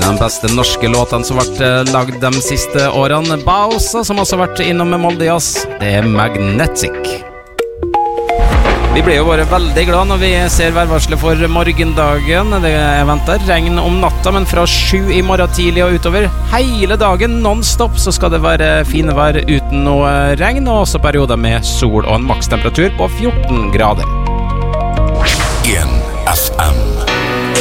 De beste norske låtene som har vært lagd de siste årene. Bausa, som også har vært innom med Molde Jazz, det er Magnetic. Vi blir jo bare veldig glad når vi ser værvarselet for morgendagen. Det er ventet regn om natta, men fra 7 i morgen tidlig og utover hele dagen non-stop så skal det være fine vær uten noe regn, og også perioder med sol og en makstemperatur på 14 grader. 1 FM